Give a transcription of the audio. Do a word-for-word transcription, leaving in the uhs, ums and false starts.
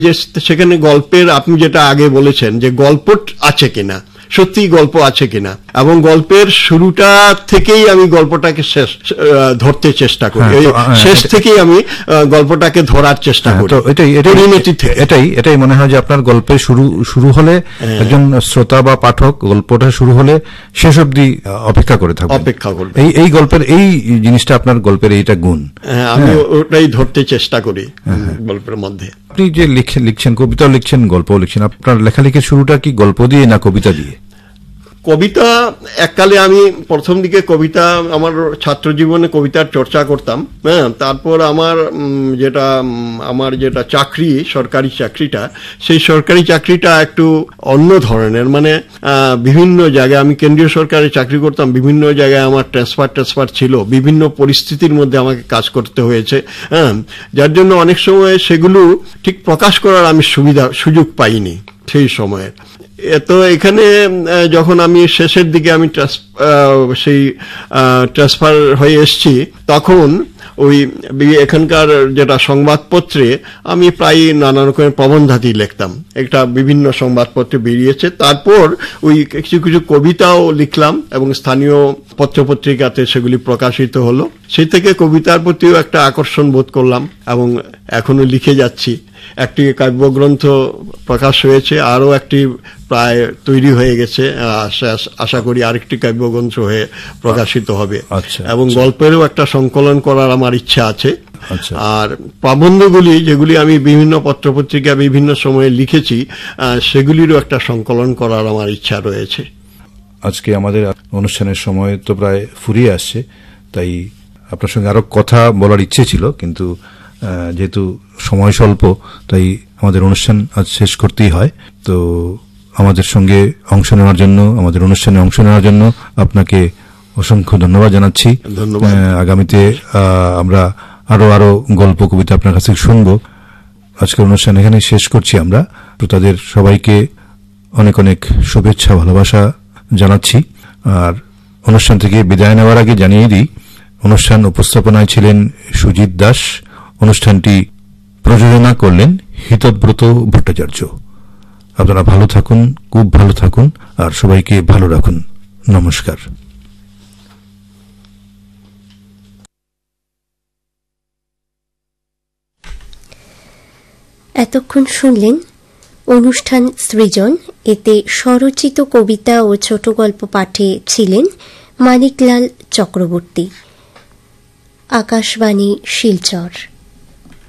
যে সেখানে গল্পের আপনি যেটা আগে বলেছেন যে গল্প আছে কিনা, সত্যি গল্প আছে কিনা, এবং গল্পের শুরুটা থেকেই আমি গল্পটাকে শেষ ধরতে চেষ্টা করি, শেষ থেকেই আমি গল্পটাকে ধরার চেষ্টা করি। এটাই এটাই মনে হয় যে আপনার গল্পের শুরু শুরু হলে একজন শ্রোতা বা পাঠক গল্পটা শুরু হলে শেষ অবধি অপেক্ষা করে থাকবে, অপেক্ষা করবে। এই এই গল্পের এই জিনিসটা আপনার গল্পের এইটা গুণ, আমি ওটাই ধরতে চেষ্টা করি গল্পের মধ্যে। আপনি যে লিখছেন, কবিতাও লিখছেন, গল্পও লিখছেন, আপনার লেখালেখির শুরুটা কি গল্প দিয়ে না কবিতা দিয়ে? কবিতা এককালে আমি প্রথম দিকে কবিতা, আমার ছাত্র জীবনে কবিতার চর্চা করতাম। হ্যাঁ, তারপর আমার যেটা আমার যেটা চাকরি, সরকারি চাকরিটা, সেই সরকারি চাকরিটা একটু অন্য ধরনের, মানে বিভিন্ন জায়গায়, আমি কেন্দ্রীয় সরকারি চাকরি করতাম, বিভিন্ন জায়গায় আমার ট্রান্সফার ট্রান্সফার ছিল, বিভিন্ন পরিস্থিতির মধ্যে আমাকে কাজ করতে হয়েছে। হ্যাঁ, যার জন্য অনেক সময় সেগুলো ঠিক প্রকাশ করার আমি সুবিধা সুযোগ পাইনি সেই সময়ে। তো এখানে যখন আমি শেষের দিকে আমি সেই ট্রান্সফার হয়ে এসছি, তখন ওই এখানকার যেটা সংবাদপত্রে আমি প্রায় নানা রকমের প্রবন্ধাদি লিখতাম, একটা বিভিন্ন সংবাদপত্রে বেরিয়েছে। তারপর ওই কিছু কিছু কবিতাও লিখলাম এবং স্থানীয় পত্রপত্রিকাতে সেগুলি প্রকাশিত হলো। সেই থেকে কবিতার প্রতিও একটা আকর্ষণ বোধ করলাম এবং এখনো লিখে যাচ্ছি। একটি কাব্যগ্রন্থ প্রকাশ হয়েছে, আরও একটি প্রায় তৈরি হয়ে গেছে, আশা করি আরেকটি কাব্যগ্রন্থ হয়ে প্রকাশিত হবে। এবং গল্পেরও একটা সংকলন করার আমার ইচ্ছা আছে। আর প্রবন্ধগুলি যেগুলি আমি বিভিন্ন পত্রপত্রিকা বিভিন্ন সময়ে লিখেছি, সেগুলিরও একটা সংকলন করার আমার ইচ্ছা রয়েছে। আজকে আমাদের অনুষ্ঠানের সময় তো প্রায় ফুরিয়ে আসছে, তাই আপনার সঙ্গে আরো কথা বলার ইচ্ছে ছিল, কিন্তু যেহেতু সময় স্বল্প তাই আমাদের অনুষ্ঠান আজ শেষ করতেই হয়। তো আমাদের সঙ্গে অংশ নেওয়ার জন্য, আমাদের অনুষ্ঠানে অংশ নেওয়ার জন্য আপনাকে অসংখ্য ধন্যবাদ জানাচ্ছি। আগামীতে আমরা আরো আরো গল্প কবিতা আপনার কাছে শুনবো। আজকের অনুষ্ঠান এখানে শেষ করছি আমরা। তো তাদের সবাইকে অনেক অনেক শুভেচ্ছা, ভালোবাসা জানাচ্ছি। আর অনুষ্ঠান থেকে বিদায় নেওয়ার আগে জানিয়ে দিই, অনুষ্ঠান উপস্থাপনায় ছিলেন সুজিত দাস, অনুষ্ঠানটি প্রযোজনা করলেন হিতব্রত ভট্টাচার্য। আপনারা ভালো থাকুন, খুব ভালো থাকুন, আর সবাইকে ভালো রাখুন। নমস্কার। এতক্ষণ শুনলেন অনুষ্ঠান সৃজন। এতে স্বরচিত কবিতা ও ছোট গল্প পাঠে ছিলেন মানিকলাল চক্রবর্তী। আকাশবাণী শিলচর।